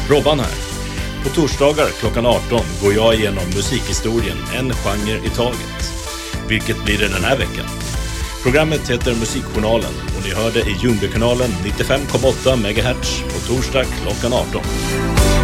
Robban här. På torsdagar klockan 18 går jag igenom musikhistorien en genre i taget. Vilket blir det den här veckan? Programmet heter Musikjournalen och ni hör det i Ljungbykanalen 95,8 MHz på torsdag klockan 18.